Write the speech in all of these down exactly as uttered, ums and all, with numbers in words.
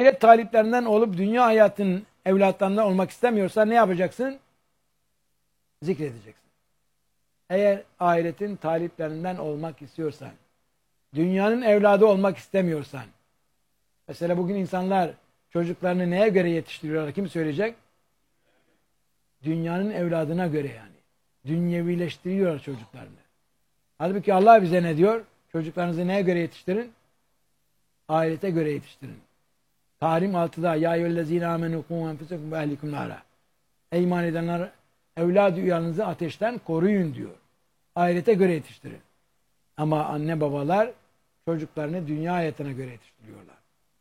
ahiret taliplerinden olup dünya hayatının evlatlarından olmak istemiyorsan ne yapacaksın? Zikredeceksin. Eğer ahiretin taliplerinden olmak istiyorsan, dünyanın evladı olmak istemiyorsan, mesela bugün insanlar çocuklarını neye göre yetiştiriyorlar? Kim söyleyecek? Dünyanın evladına göre yani. Dünyevileştiriyorlar çocuklarını. Halbuki Allah bize ne diyor? Çocuklarınızı neye göre yetiştirin? Ahirete göre yetiştirin. Tahrim altıda ya eyyühellezine amenu qû enfusekum ve ehlikum nâra. Ey iman edenler, evladı üyanınızı ateşten koruyun diyor. Ahirete göre yetiştirin. Ama anne babalar çocuklarını dünya hayatına göre yetiştiriyorlar.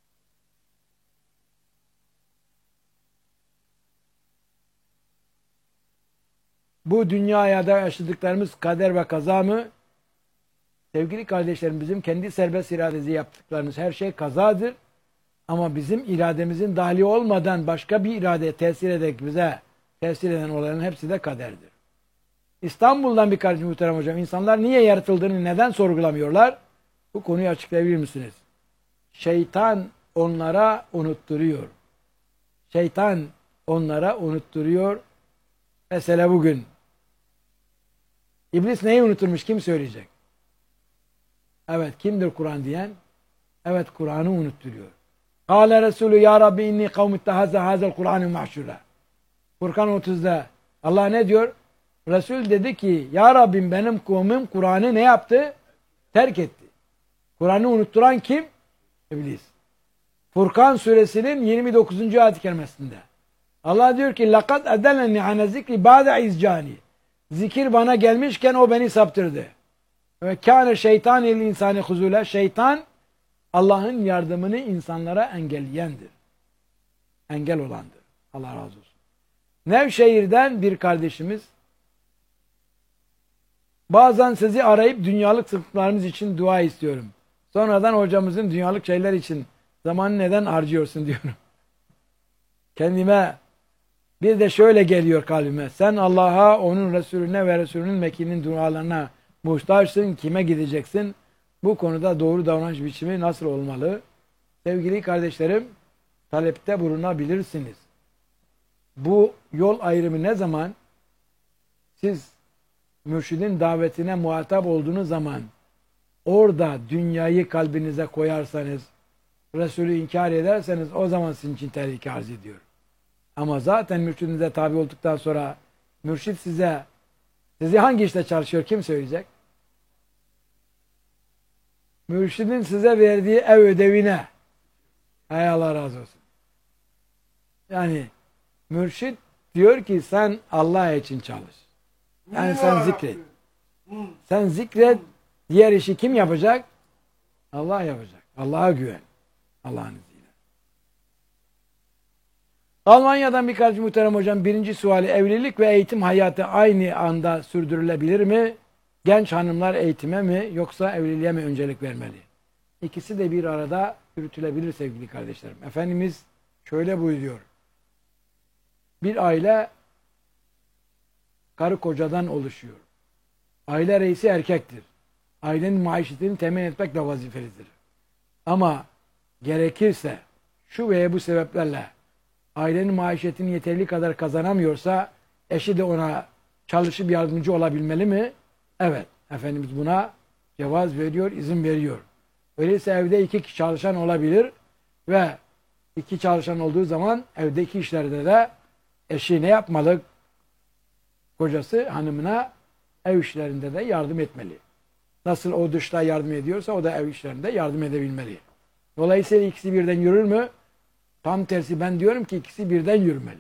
Bu dünyada yaşadıklarımız kader ve kaza mı? Sevgili kardeşlerim, bizim kendi serbest iradesi yaptıklarımız her şey kazadır. Ama bizim irademizin dahili olmadan başka bir iradeye tesir ederek bize tesir eden olayların hepsi de kaderdir. İstanbul'dan bir kardeşim muhterem hocam, insanlar niye yaratıldığını neden sorgulamıyorlar? Bu konuyu açıklayabilir misiniz? Şeytan onlara unutturuyor. Şeytan onlara unutturuyor. Mesela bugün İblis neyi unuturmuş? Kim söyleyecek? Evet, kimdir Kur'an diyen? Evet, Kur'an'ı unutturuyor. Kâle Resulü ya Rabbi inni kavmi ittehazze hazel Kur'an'ı mahşûrâ. Furkan otuzda Allah ne diyor? Resul dedi ki ya Rabbim benim kavmim Kur'an'ı ne yaptı? Terk etti. Kur'an'ı unutturan kim? İblis. Furkan suresinin yirmi dokuzuncu ayet-i kerimesinde Allah diyor ki لَقَدْ اَدَلَنِي عَنَ ذِكْرِ بَعْدَ اِزْجَانِ. Zikir bana gelmişken o beni saptırdı. Ve kâne şeytan il insani huzule. Şeytan Allah'ın yardımını insanlara engelleyendir. Engel olandır. Allah razı olsun. Nevşehir'den bir kardeşimiz bazen sizi arayıp dünyalık sıkıntılarımız için dua istiyorum. Sonradan hocamızın dünyalık şeyler için zamanı neden harcıyorsun diyorum. Kendime bir de şöyle geliyor kalbime. Sen Allah'a, onun Resulüne ve Resulünün Mekki'nin dualarına muhtaçsın. Kime gideceksin? Bu konuda doğru davranış biçimi nasıl olmalı? Sevgili kardeşlerim, talepte bulunabilirsiniz. Bu yol ayrımı ne zaman? Siz mürşidin davetine muhatap olduğunuz zaman orada dünyayı kalbinize koyarsanız, Resulü inkar ederseniz o zaman sizin için tehlike arz ediyor. Ama zaten mürşidinize tabi olduktan sonra mürşid size sizi hangi işte çalışıyor kim söyleyecek? Mürşidin size verdiği ev ödevine. Hay Allah razı olsun. Yani mürşid diyor ki sen Allah için çalış. Yani sen zikret. Sen zikret. Diğer işi kim yapacak? Allah yapacak. Allah'a güven. Allah'ın izniyle. Almanya'dan bir kardeşim muhterem hocam, birinci suali, evlilik ve eğitim hayatı aynı anda sürdürülebilir mi? Genç hanımlar eğitime mi yoksa evliliğe mi öncelik vermeli? İkisi de bir arada yürütülebilir sevgili kardeşlerim. Efendimiz şöyle buyuruyor. Bir aile karı kocadan oluşuyor. Aile reisi erkektir. Ailenin maişetini temin etmek de vazifelidir. Ama gerekirse şu veya bu sebeplerle ailenin maişetini yeterli kadar kazanamıyorsa eşi de ona çalışıp yardımcı olabilmeli mi? Evet. Efendimiz buna cevaz veriyor, izin veriyor. Öyleyse evde iki kişi çalışan olabilir ve iki çalışan olduğu zaman evdeki işlerde de eşi ne yapmalı? Kocası hanımına ev işlerinde de yardım etmeli. Nasıl o dışta yardım ediyorsa o da ev işlerinde yardım edebilmeli. Dolayısıyla ikisi birden yürür mü? Tam tersi ben diyorum ki ikisi birden yürümeli.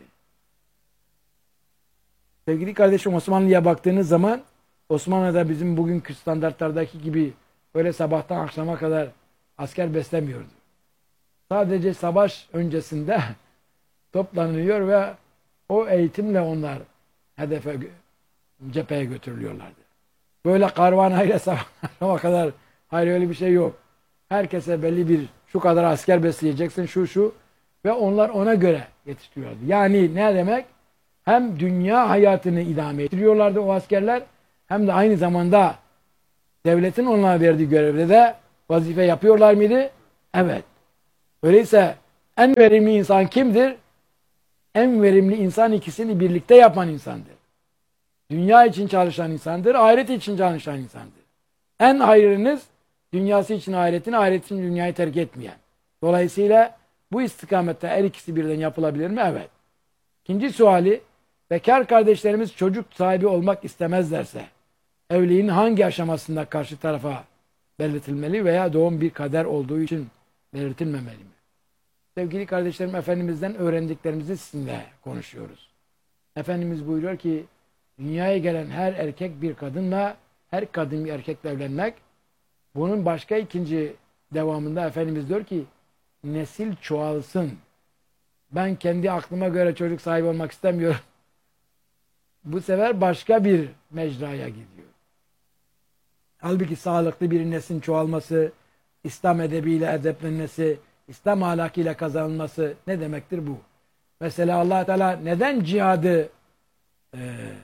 Sevgili kardeşim, Osmanlı'ya baktığınız zaman Osmanlı'da bizim bugünkü standartlardaki gibi öyle sabahtan akşama kadar asker beslemiyordu. Sadece savaş öncesinde toplanıyor ve o eğitimle onlar hedefe, cepheye götürülüyorlardı. Böyle karvanayla sabahlara kadar hayır öyle bir şey yok. Herkese belli bir şu kadar asker besleyeceksin şu şu ve onlar ona göre yetiştiriyorlardı. Yani ne demek? Hem dünya hayatını idame ettiriyorlardı o askerler hem de aynı zamanda devletin onlara verdiği görevde de vazife yapıyorlar mıydı? Evet. Öyleyse En verimli insan kimdir? En verimli insan ikisini birlikte yapan insandır. Dünya için çalışan insandır, ahiret için çalışan insandır. En hayırınız dünyası için ahiretin, ahiret için dünyayı terk etmeyen. Dolayısıyla bu istikamette her ikisi birden yapılabilir mi? Evet. İkinci suali, bekar kardeşlerimiz çocuk sahibi olmak istemezlerse, evliliğin hangi aşamasında karşı tarafa belirtilmeli veya doğum bir kader olduğu için belirtilmemeli mi? Sevgili kardeşlerim, Efendimiz'den öğrendiklerimizi sizinle konuşuyoruz. Efendimiz buyuruyor ki, dünyaya gelen her erkek bir kadınla, her kadın bir erkekle evlenmek, bunun başka ikinci devamında Efendimiz diyor ki, nesil çoğalsın. Ben kendi aklıma göre çocuk sahibi olmak istemiyorum. Bu sefer başka bir mecraya gidiyor. Halbuki sağlıklı bir neslin çoğalması, İslam edebiyle edeplenmesi, İslam ahlakıyla kazanılması ne demektir bu? Mesela Allah Teala neden cihadı e,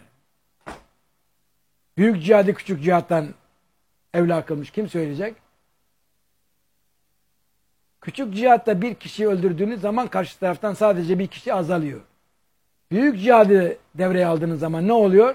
büyük cihadı küçük cihattan evla kılmış? Kim söyleyecek? Küçük cihatta bir kişiyi öldürdüğünüz zaman karşı taraftan sadece bir kişi azalıyor. Büyük cihadı devreye aldığınız zaman ne oluyor?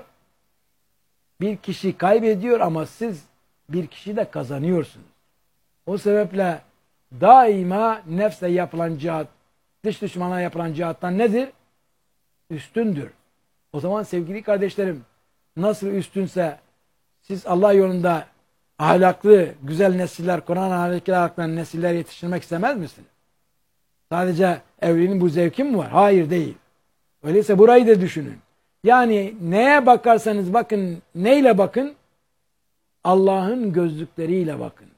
Bir kişi kaybediyor ama siz bir kişi de kazanıyorsunuz. O sebeple daima nefse yapılan cihat, dış düşmana yapılan cihattan nedir? Üstündür. O zaman sevgili kardeşlerim, nasıl üstünse siz Allah yolunda ahlaklı, güzel nesiller, Kur'an ahlaklı nesiller yetiştirmek istemez misiniz? Sadece evliliğin bu zevki mi var? Hayır, değil. Öyleyse burayı da düşünün. Yani neye bakarsanız bakın, neyle bakın? Allah'ın gözlükleriyle bakın.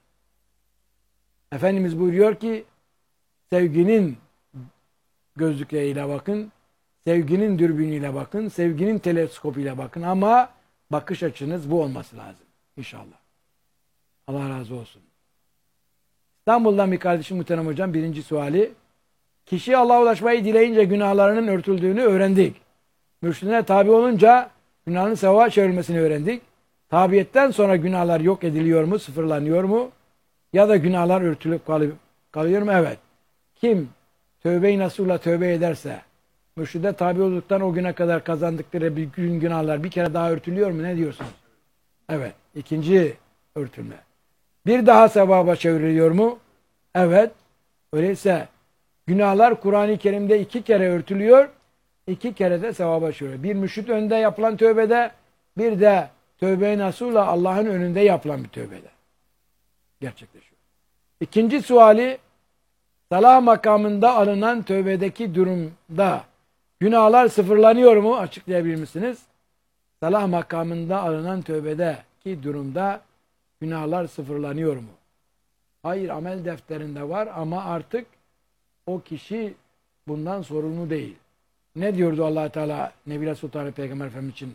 Efendimiz buyuruyor ki, sevginin gözlükleriyle bakın, sevginin dürbünüyle bakın, sevginin teleskopuyla bakın ama bakış açınız bu olması lazım. İnşallah. Allah razı olsun. İstanbul'dan bir kardeşim muhterem hocam, birinci suali, kişi Allah'a ulaşmayı dileyince günahlarının örtüldüğünü öğrendik. Mürşidine tabi olunca günahın sevaba çevrilmesini öğrendik. Tabiyetten sonra günahlar yok ediliyor mu, sıfırlanıyor mu? Ya da günahlar örtülüp kalıyor mu? Evet. Kim tövbe-i nasuhla tövbe ederse, mürşide tabi olduktan o güne kadar kazandıkları bir gün günahlar bir kere daha örtülüyor mu? Ne diyorsunuz? Evet. İkinci örtülme. Bir daha sevaba çevriliyor mu? Evet. Öyleyse günahlar Kur'an-ı Kerim'de iki kere örtülüyor, iki kere de sevaba çevriliyor. Bir mürşid önünde yapılan tövbede, bir de tövbe-i nasuhla Allah'ın önünde yapılan bir tövbede gerçekleşiyor. İkinci suali, salah makamında alınan tövbedeki durumda günahlar sıfırlanıyor mu? Açıklayabilir misiniz? Salah makamında alınan tövbedeki durumda günahlar sıfırlanıyor mu? Hayır, amel defterinde var ama artık o kişi bundan sorumlu değil. Ne diyordu Allah Teala Nebi Sultan Peygamber Efendimiz için?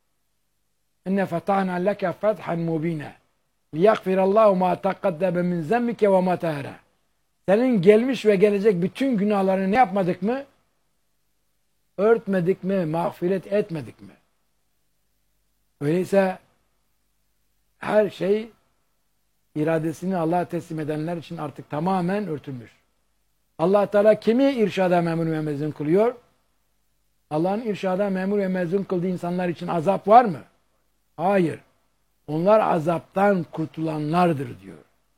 İnne fetahna leke fethan mubine liyagfirallahu ma taqaddeme min zemmike ve ma tahara. Senin gelmiş ve gelecek bütün günahlarını ne yapmadık mı? Örtmedik mi? Mağfiret etmedik mi? Öyleyse her şey iradesini Allah'a teslim edenler için artık tamamen örtülmüş. Allah Teala kimi irşada memur ve mezun kılıyor? Allah'ın irşada memur ve mezun kıldığı insanlar için azap var mı? Hayır. Onlar azaptan kurtulanlardır diyor.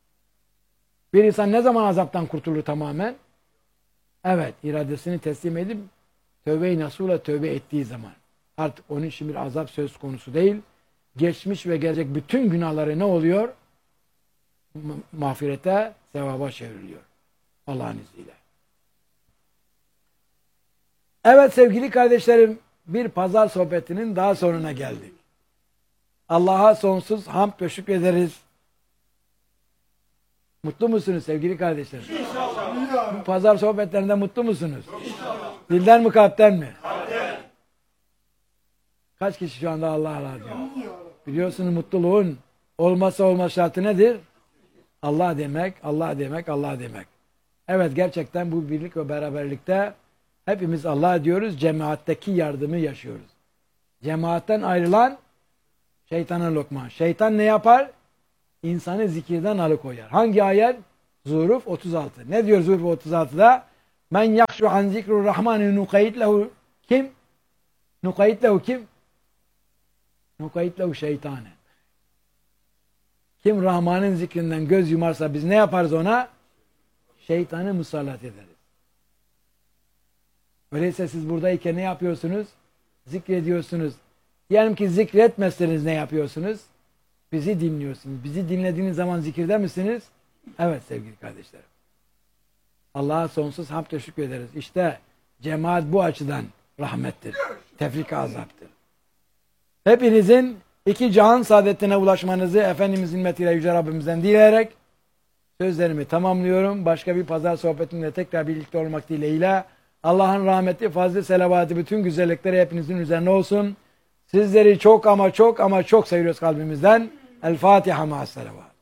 Bir insan ne zaman azaptan kurtulur tamamen? Evet, iradesini teslim edip tövbe-i nasuhla tövbe ettiği zaman. Artık onun için bir azap söz konusu değil. Geçmiş ve gelecek bütün günahları ne oluyor? Mağfirete, sevaba çevriliyor. Allah'ın izniyle. Evet sevgili kardeşlerim, bir pazar sohbetinin daha sonuna geldik. Allah'a sonsuz hamd ve şükrederiz. Mutlu musunuz sevgili kardeşlerim? İnşallah. Bu pazar sohbetlerinde mutlu musunuz? İnşallah. Dilden mi kalpten mi? Kalpten. Kaç kişi şu anda Allah'a razı diyor? Biliyorsunuz mutluluğun olmazsa olmaz şartı nedir? Allah demek, Allah demek, Allah demek. Evet, gerçekten bu birlik ve beraberlikte hepimiz Allah diyoruz, cemaatteki yardımı yaşıyoruz. Cemaatten ayrılan şeytana lokma. Şeytan ne yapar? İnsanı zikirden alıkoyar. Hangi ayet? Zuhruf otuz altı. Ne diyor Zuhruf otuz altıda? Men yakşu an zikrur rahmani nukayit lehu kim? Nukayit lehu kim? Nukayit lehu şeytanen. Kim Rahman'ın zikrinden göz yumarsa biz ne yaparız ona? Şeytanı musallat ederiz. Öyleyse siz buradayken ne yapıyorsunuz? Zikrediyorsunuz. Diyelim ki zikretmezseniz ne yapıyorsunuz? Bizi dinliyorsunuz. Bizi dinlediğiniz zaman zikirde misiniz? Evet sevgili kardeşlerim. Allah'a sonsuz hamd ve şükür ederiz. İşte cemaat bu açıdan rahmettir. Tefrika azaptır. Hepinizin iki cihan saadetine ulaşmanızı Efendimizin himmetiyle Yüce Rabbimizden dileyerek sözlerimi tamamlıyorum. Başka bir pazar sohbetinde tekrar birlikte olmak dileğiyle Allah'ın rahmeti, fazlı selavatı, bütün güzellikleri hepinizin üzerine olsun. Sizleri çok ama çok ama çok seviyoruz kalbimizden. El Fatiha ma'as selavat.